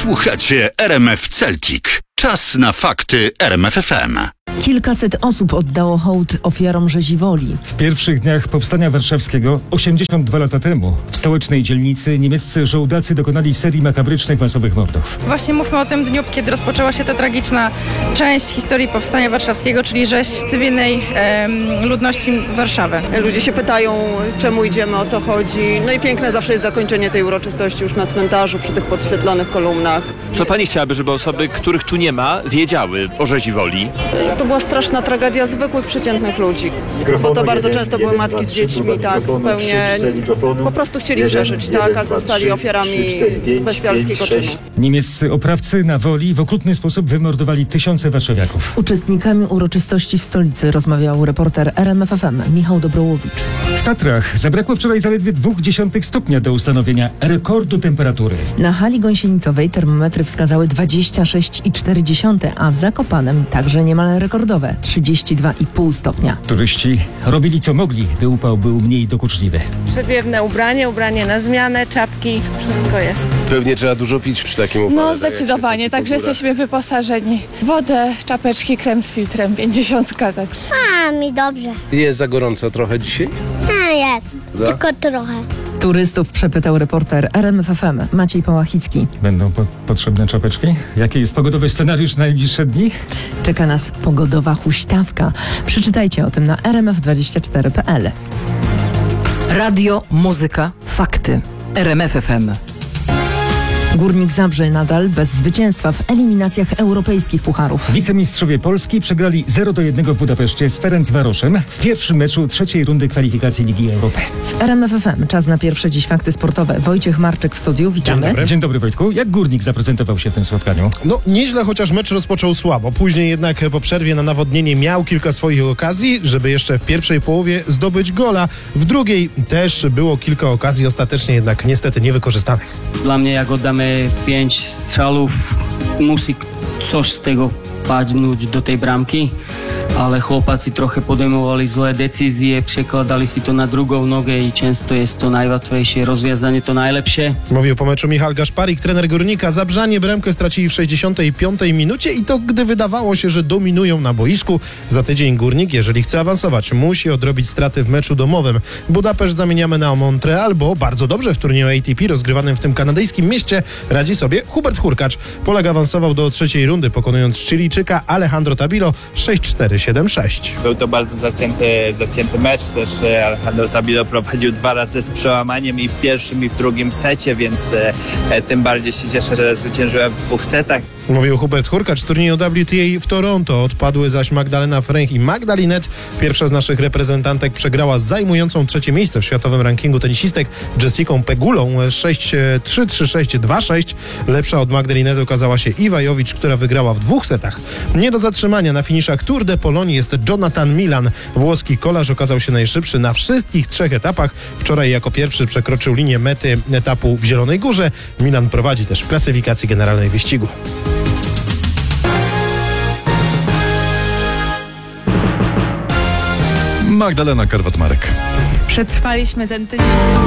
Słuchacie RMF Celtic. Czas na fakty RMF FM. Kilkaset osób oddało hołd ofiarom rzezi Woli. W pierwszych dniach powstania warszawskiego, 82 lata temu, w stołecznej dzielnicy niemieccy żołdacy dokonali serii makabrycznych masowych mordów. Właśnie mówmy o tym dniu, kiedy rozpoczęła się ta tragiczna część historii powstania warszawskiego, czyli rzeź cywilnej ludności Warszawy. Ludzie się pytają, czemu idziemy, o co chodzi. No i piękne zawsze jest zakończenie tej uroczystości już na cmentarzu, przy tych podświetlonych kolumnach. Co pani chciałaby, żeby osoby, których tu nie ma, wiedziały o rzezi Woli? To była straszna tragedia zwykłych, przeciętnych ludzi. Bo to bardzo często były matki z dziećmi, tak, zupełnie po prostu chcieli przeżyć, tak, a zostali ofiarami bestialskiego czynu. Niemieccy oprawcy na Woli w okrutny sposób wymordowali tysiące warszawiaków. Z uczestnikami uroczystości w stolicy rozmawiał reporter RMF FM Michał Dobrołowicz. W Tatrach zabrakło wczoraj zaledwie 0,2 stopnia do ustanowienia rekordu temperatury. Na hali gąsienicowej termometry wskazały 26,4, a w Zakopanem także niemal rekordowe 32,5 stopnia. Turyści robili co mogli, by upał był mniej dokuczliwy. Przewiewne ubranie na zmianę, czapki, wszystko jest. Pewnie trzeba dużo pić przy takim upale. No zdecydowanie, także jesteśmy wyposażeni. Wodę, czapeczki, krem z filtrem, 50, tak. A, mi dobrze. Jest za gorąco trochę dzisiaj? A, jest. Tylko trochę. Turystów przepytał reporter RMF FM Maciej Pałachicki. Będą potrzebne czapeczki? Jaki jest pogodowy scenariusz na najbliższe dni? Czeka nas pogodowa huśtawka. Przeczytajcie o tym na rmf24.pl. Radio, muzyka, fakty. RMF FM. Górnik Zabrze nadal bez zwycięstwa w eliminacjach europejskich pucharów. Wicemistrzowie Polski przegrali 0-1 w Budapeszcie z Ferencvaroszem w pierwszym meczu trzeciej rundy kwalifikacji Ligi Europy. W RMF FM czas na pierwsze dziś fakty sportowe. Wojciech Marczyk w studiu, witamy. Dzień dobry Wojtku. Jak Górnik zaprezentował się w tym spotkaniu? No nieźle, chociaż mecz rozpoczął słabo. Później jednak po przerwie na nawodnienie miał kilka swoich okazji, żeby jeszcze w pierwszej połowie zdobyć gola. W drugiej też było kilka okazji, ostatecznie jednak niestety niewykorzystanych. Dla mnie jak oddamy 5 strzałów, musi coś z tego padnąć do tej bramki, ale chłopacy trochę podejmowali złe decyzje, przekładali si to na drugą nogę i często jest to najłatwiejsze rozwiązanie, to najlepsze. Mówił po meczu Michał Gaszparik, trener Górnika. Zabrzanie bramkę stracili w 65 minucie i to gdy wydawało się, że dominują na boisku. Za tydzień Górnik, jeżeli chce awansować, musi odrobić straty w meczu domowym. Budapeszt zamieniamy na Montreal, bo bardzo dobrze w turnieju ATP rozgrywanym w tym kanadyjskim mieście radzi sobie Hubert Hurkacz. Polak awansował do trzeciej rundy, pokonując Chilijczyka Alejandro Tabilo 6-4. 7-6. Był to bardzo zacięty mecz, też Alejandro Tabilo prowadził 2 razy z przełamaniem i w pierwszym i w drugim secie, więc tym bardziej się cieszę, że zwyciężyłem w 2 setach. Mówił Hubert Hurkacz. Turnieju WTA w Toronto odpadły zaś Magdalena Fręch i Magda Linette. Pierwsza z naszych reprezentantek przegrała z zajmującą trzecie miejsce w światowym rankingu tenisistek Jessicą Pegulą 6-3, 3-6, 2-6. Lepsza od Magdy Linette okazała się Iwa Jowicz, która wygrała w 2 setach. Nie do zatrzymania na finiszach Tour de Polonii jest Jonathan Milan. Włoski kolarz okazał się najszybszy na wszystkich 3 etapach. Wczoraj jako pierwszy przekroczył linię mety etapu w Zielonej Górze. Milan prowadzi też w klasyfikacji generalnej wyścigu. Magdalena Karwat-Marek. Przetrwaliśmy ten tydzień.